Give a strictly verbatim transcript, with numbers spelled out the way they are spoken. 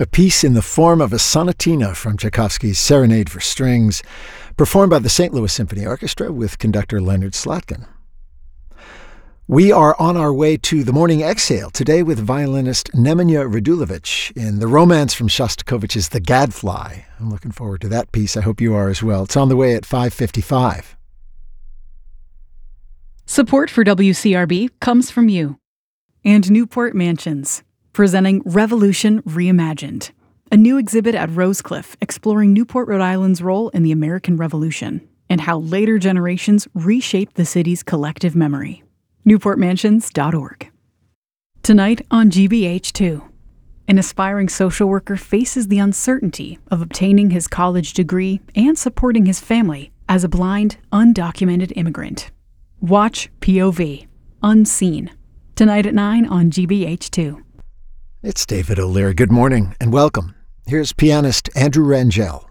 a piece in the form of a sonatina from Tchaikovsky's Serenade for Strings, performed by the Saint Louis Symphony Orchestra with conductor Leonard Slatkin. We are on our way to the Morning Exhale today with violinist Nemanja Radulovic in the romance from Shostakovich's The Gadfly. I'm looking forward to that piece. I hope you are as well. It's on the way at five fifty-five. Support for W C R B comes from you and Newport Mansions, presenting Revolution Reimagined, a new exhibit at Rosecliff exploring Newport, Rhode Island's role in the American Revolution and how later generations reshaped the city's collective memory. newport mansions dot org. Tonight on G B H two, an aspiring social worker faces the uncertainty of obtaining his college degree and supporting his family as a blind, undocumented immigrant. Watch P O V, Unseen, tonight at nine on G B H two. It's David O'Leary. Good morning and welcome. Here's pianist Andrew Rangel.